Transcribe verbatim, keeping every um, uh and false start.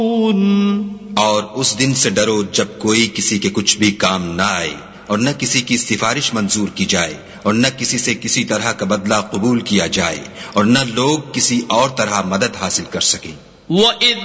और उस दिन से डरो जब कोई किसी के कुछ भी काम न आए और न किसी की सिफारिश मंजूर की जाए और न किसी से किसी तरह का बदला कबूल किया जाए और न लोग किसी और तरह मदद हासिल कर सकें।